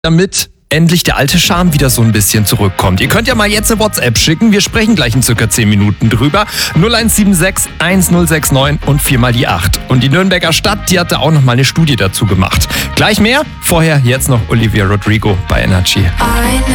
damit endlich der alte Charme wieder so ein bisschen zurückkommt. Ihr könnt ja mal jetzt eine WhatsApp schicken. Wir sprechen gleich in circa 10 Minuten drüber. 0176 1069 und 4 mal die 8. Und die Nürnberger Stadt, die hatte auch noch mal eine Studie dazu gemacht. Gleich mehr. Vorher jetzt noch Olivia Rodrigo bei Energy.